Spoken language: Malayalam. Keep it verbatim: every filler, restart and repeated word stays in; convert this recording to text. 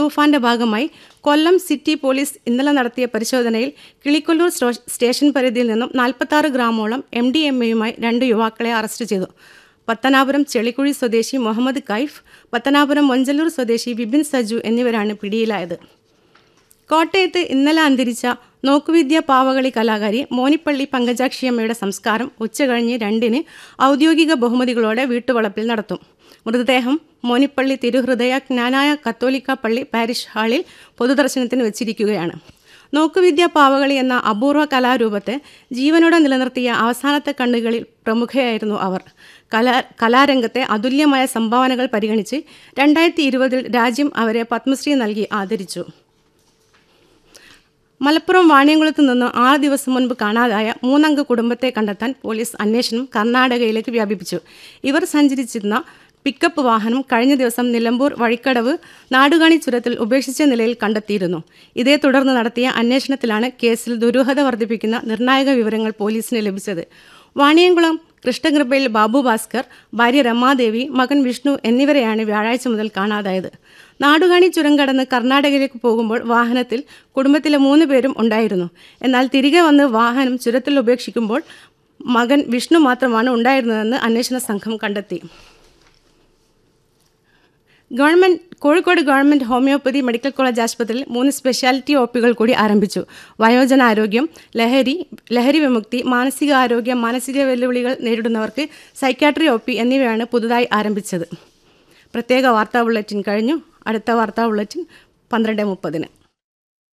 തൂഫാന്റെ ഭാഗമായി കൊല്ലം സിറ്റി പോലീസ് ഇന്നലെ നടത്തിയ പരിശോധനയിൽ കിളിക്കൊല്ലൂർ സ്റ്റേഷൻ പരിധിയിൽ നിന്നും നാൽപ്പത്താറ് ഗ്രാമോളം എം ഡി എം എയുമായി രണ്ട് യുവാക്കളെ അറസ്റ്റ് ചെയ്തു. പത്തനാപുരം ചെളിക്കുഴി സ്വദേശി മുഹമ്മദ് കൈഫ്, പത്തനാപുരം മൊഞ്ചല്ലൂർ സ്വദേശി വിപിൻ സജു എന്നിവരാണ് പിടിയിലായത്. കോട്ടയത്ത് ഇന്നലെ അന്തരിച്ച നോക്കുവിദ്യ പാവകളി കലാകാരി മോനിപ്പള്ളി പങ്കജാക്ഷിയമ്മയുടെ സംസ്കാരം ഉച്ചകഴിഞ്ഞ് രണ്ടിന് ഔദ്യോഗിക ബഹുമതികളോടെ വീട്ടുവളപ്പിൽ നടത്തും. മൃതദേഹം മോനിപ്പള്ളി തിരുഹൃദയ ജ്ഞാനായ കത്തോലിക്ക പള്ളി പാരിഷ് ഹാളിൽ പൊതുദർശനത്തിന് വെച്ചിരിക്കുകയാണ്. നോക്കുവിദ്യ പാവകളി എന്ന അപൂർവ കലാരൂപത്തെ ജീവനോടെ നിലനിർത്തിയ അവസാനത്തെ കണ്ണുകളിൽ പ്രമുഖയായിരുന്നു അവർ. കലാ കലാരംഗത്തെ അതുല്യമായ സംഭാവനകൾ പരിഗണിച്ച് രണ്ടായിരത്തി ഇരുപതിൽ രാജ്യം അവരെ പത്മശ്രീ നൽകി ആദരിച്ചു. മലപ്പുറം വാണിയംകുളത്ത് നിന്ന് ആറ് ദിവസം മുൻപ് കാണാതായ മൂന്നംഗ കുടുംബത്തെ കണ്ടെത്താൻ പോലീസ് അന്വേഷണം കർണാടകയിലേക്ക് വ്യാപിപ്പിച്ചു. ഇവർ സഞ്ചരിച്ചിരുന്ന പിക്കപ്പ് വാഹനം കഴിഞ്ഞ ദിവസം നിലമ്പൂർ വഴിക്കടവ് നാടുകാണി ചുരത്തിൽ ഉപേക്ഷിച്ച നിലയിൽ കണ്ടെത്തിയിരുന്നു. ഇതേ തുടർന്ന് നടത്തിയ അന്വേഷണത്തിലാണ് കേസിൽ ദുരൂഹത വർദ്ധിപ്പിക്കുന്ന നിർണായക വിവരങ്ങൾ പോലീസിന് ലഭിച്ചത്. വാണിയംകുളം കൃഷ്ണകൃപയിൽ ബാബു ഭാസ്കർ, ഭാര്യ രമാദേവി, മകൻ വിഷ്ണു എന്നിവരെയാണ് വ്യാഴാഴ്ച മുതൽ കാണാതായത്. നാടുകാണി ചുരം കടന്ന് കർണാടകയിലേക്ക് പോകുമ്പോൾ വാഹനത്തിൽ കുടുംബത്തിലെ മൂന്ന് പേരും ഉണ്ടായിരുന്നു. എന്നാൽ തിരികെ വന്ന് വാഹനം ചുരത്തിൽ ഉപേക്ഷിക്കുമ്പോൾ മകൻ വിഷ്ണു മാത്രമാണ് ഉണ്ടായിരുന്നതെന്ന് അന്വേഷണ സംഘം കണ്ടെത്തി. Government Kozhikode government homeopathy medical college ആശുപത്രിയിൽ മൂന്ന് സ്പെഷ്യാലിറ്റി ഒ പികൾ കൂടി ആരംഭിച്ചു. വയോജനാരോഗ്യം, ലഹരി, ലഹരി വിമുക്തി, മാനസികാരോഗ്യം, മാനസിക വെല്ലുവിളികൾ നേരിടുന്നവർക്ക് സൈക്യാട്രി ഒ പി എന്നിവയാണ് പുതുതായി ആരംഭിച്ചത്. പ്രത്യേക വാർത്താ ബുള്ളറ്റിൻ കഴിഞ്ഞു. അടുത്ത വാർത്താ ബുള്ളറ്റിൻ പന്ത്രണ്ട് മുപ്പതിന്.